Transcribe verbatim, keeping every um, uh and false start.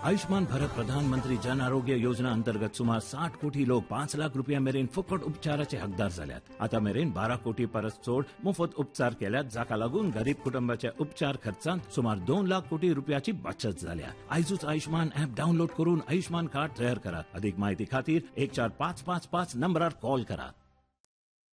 आयुष्मान भारत प्रधानमंत्री जन आरोग्य योजना अंतर्गत सुमार साठ कोटी लोक पाच लाख रुपया मेरेन फुकट उपचाराचे हकदार झाल्यात. आता मेरेन बारा कोटी परस चोड मोफत उपचार केल्यात, जाका लागून गरीब कुटुंबाच्या उपचार खर्चात सुमार दोन लाख कोटी रुपयाची बचत झाल्या. आयजूच आयुष्मान ऍप डाउनलोड करून आयुष्मान कार्ड तयार करा. अधिक माहिती खातीर एक चार पाच पाच पाच नंबरार कॉल करा.